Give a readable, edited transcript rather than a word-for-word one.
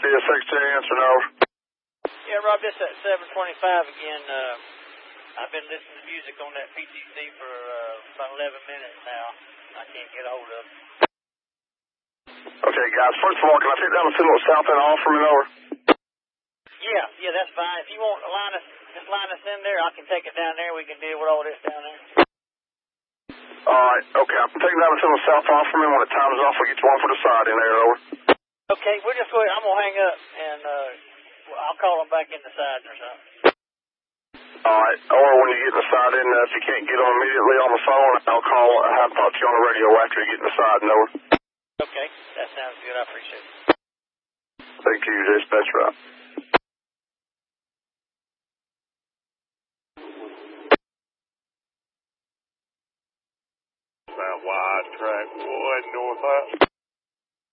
Yeah, Secretary answering over. Yeah, Rob, this at 725 again. I've been listening to music on that PTC for about 11 minutes now. I can't get a hold of it. Okay, guys, first of all, can I take down the signal south end off from it over? Yeah, that's fine. If you want to just line us in there, I can take it down there. We can deal with all this down there. Alright, okay, I'm taking down the signal south off from me. When the time is off, we'll get you one for the side in there, over. Okay, we'll just go ahead. I'm going to hang up, and I'll call them back in the sides or something. Alright, or when you get in the side in, if you can't get them immediately on the phone, I'll have to talk to you on the radio after you get in the side and over. Okay, that sounds good. I appreciate it. Thank you, Dispatch Route. That wide track 1 north.